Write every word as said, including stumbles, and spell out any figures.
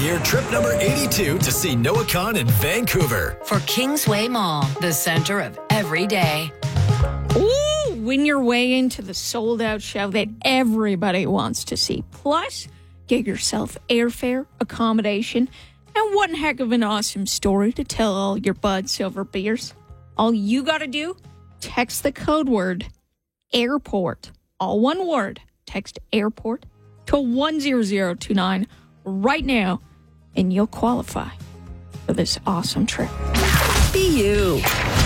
year trip number eighty-two to see Noah Khan in Vancouver. For Kingsway Mall, the center of every day. Ooh, win your way into the sold-out show that everybody wants to see. Plus, get yourself airfare, accommodation, and one heck of an awesome story to tell all your buds over beers. All you gotta do, text the code word AIRPORT, all one word. Text AIRPORT to one zero zero two nine right now, and you'll qualify for this awesome trip. Be you.